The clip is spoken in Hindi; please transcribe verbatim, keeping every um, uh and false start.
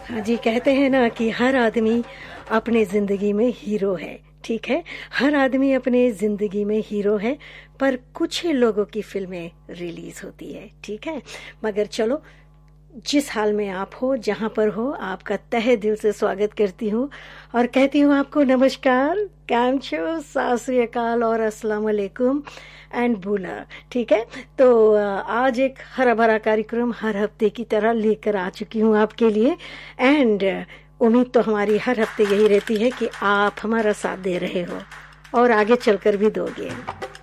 हाँ जी, कहते हैं ना कि हर आदमी अपने ज़िंदगी में हीरो है, ठीक है? हर आदमी अपने ज़िंदगी में हीरो है, पर कुछ ही लोगों की फ़िल्में रिलीज़ होती है, ठीक है? मगर चलो, जिस हाल में आप हो, जहाँ पर हो, आपका तहे दिल से स्वागत करती हूँ और कहती हूँ आपको नमस्कार, कैम छो, सत श्री अकाल और अस्सलाम वालेकुम एंड बूला, ठीक है? तो आज एक हरा भरा कार्यक्रम हर हफ्ते की तरह लेकर आ चुकी हूँ आपके लिए एंड उम्मीद तो हमारी हर हफ्ते यही रहती है कि आप हमारा साथ दे रहे हो और आगे चलकर भी दोगे।